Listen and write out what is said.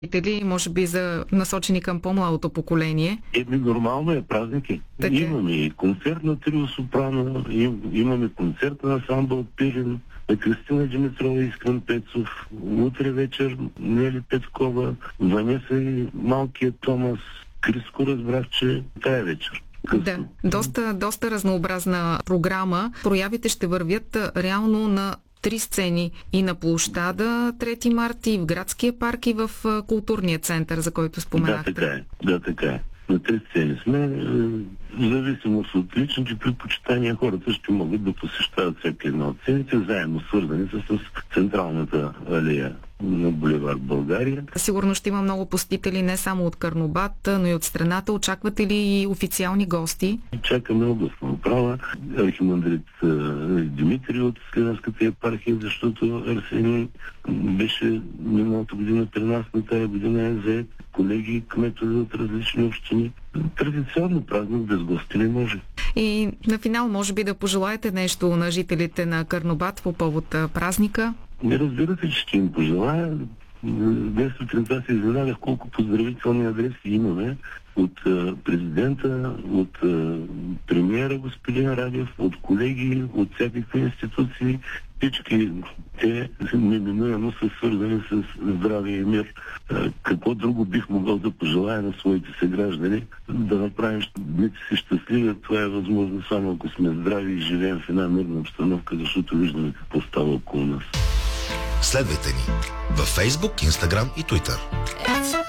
може би насочени към по-младото поколение? Нормално е, празники. Имаме и концерт на трио сопрано, имаме концерт на ансамбъл Пирин, на Кристина Димитрова и Искрен Пецов. Утре вечер Нели Петкова, Ванеса и малкият Томас. Криско разбрах, че тая вечер. Да, доста разнообразна програма. Проявите ще вървят реално на 3 сцени и на площада 3 марта, и в градския парк, и в културния център, за който споменахте. Да, така е. На 3 сцени сме. В зависимост от личните предпочитания, хората ще могат да посещават всяка една от сцените, заедно свързани с централната алея на булевард България. Сигурно ще има много посетители не само от Карнобат, но и от страната. Очаквате ли и официални гости? Чакаме областна управа, архимандрит Димитрий от Сливенската епархия, защото Арсений беше миналата година при нас, на тая година е заед, колеги, кметове от различни общини. Традиционно празник без гости не може. И на финал, може би да пожелаете нещо на жителите на Карнобат по повод празника? Не разбирате, че ще им пожелая. Днес сутринта се изненадах колко поздравителни адреси имаме от президента, от премиера господин Радев, от колеги, от всякакви институции. Всички те неминуемо са свързани с здраве и мир. Какво друго бих могъл да пожелая на своите съграждани? Да направим дните си щастливи. Това е възможно само ако сме здрави и живеем в една мирна обстановка, защото виждаме какво става около нас. Следвайте ни във Facebook, Instagram и Twitter.